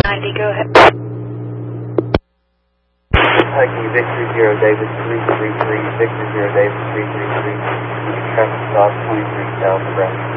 90, go ahead. Kentucky, Victor 0, David 333, Victor 0, David 333, traffic stop 23 south of Brown.